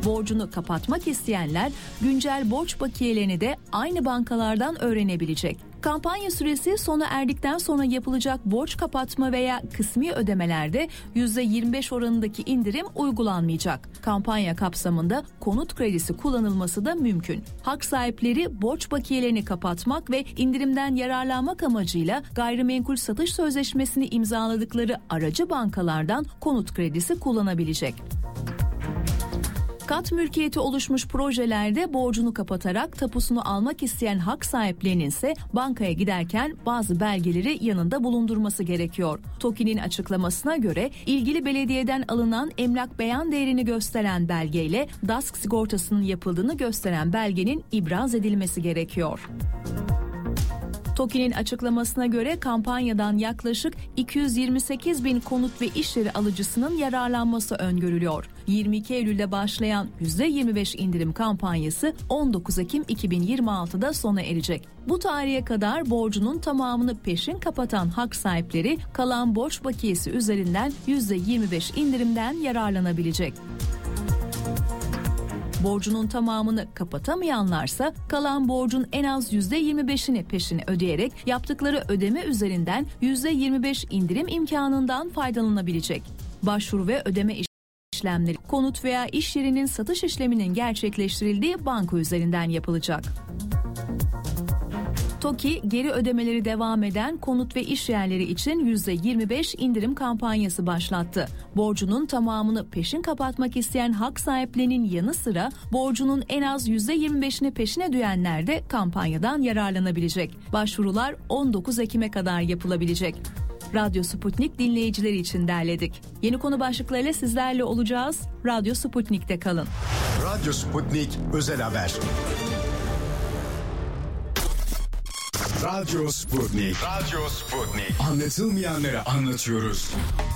Borcunu kapatmak isteyenler güncel borç bakiyelerini de aynı bankalardan öğrenebilecek. Kampanya süresi sona erdikten sonra yapılacak borç kapatma veya kısmi ödemelerde %25 oranındaki indirim uygulanmayacak. Kampanya kapsamında konut kredisi kullanılması da mümkün. Hak sahipleri borç bakiyelerini kapatmak ve indirimden yararlanmak amacıyla gayrimenkul satış sözleşmesini imzaladıkları aracı bankalardan konut kredisi kullanabilecek. Kat mülkiyeti oluşmuş projelerde borcunu kapatarak tapusunu almak isteyen hak sahiplerinin ise bankaya giderken bazı belgeleri yanında bulundurması gerekiyor. TOKİ'nin açıklamasına göre ilgili belediyeden alınan emlak beyan değerini gösteren belgeyle DASK sigortasının yapıldığını gösteren belgenin ibraz edilmesi gerekiyor. TOKİ'nin açıklamasına göre kampanyadan yaklaşık 228 bin konut ve iş yeri alıcısının yararlanması öngörülüyor. 22 Eylül'de başlayan %25 indirim kampanyası 19 Ekim 2026'da sona erecek. Bu tarihe kadar borcunun tamamını peşin kapatan hak sahipleri kalan borç bakiyesi üzerinden %25 indirimden yararlanabilecek. Borcunun tamamını kapatamayanlarsa kalan borcun en az %25'ini peşini ödeyerek yaptıkları ödeme üzerinden %25 indirim imkanından faydalanabilecek. Başvuru ve ödeme işlemleri konut veya iş yerinin satış işleminin gerçekleştirildiği banka üzerinden yapılacak. TOKİ geri ödemeleri devam eden konut ve iş yerleri için %25 indirim kampanyası başlattı. Borcunun tamamını peşin kapatmak isteyen hak sahiplerinin yanı sıra borcunun en az %25'ini peşin ödeyenler de kampanyadan yararlanabilecek. Başvurular 19 Ekim'e kadar yapılabilecek. Radyo Sputnik dinleyicileri için derledik. Yeni konu başlıklarıyla sizlerle olacağız. Radyo Sputnik'te kalın. Radyo Sputnik Özel Haber. Radyo Sputnik. Radyo Sputnik. Anlatılmayanları anlatıyoruz.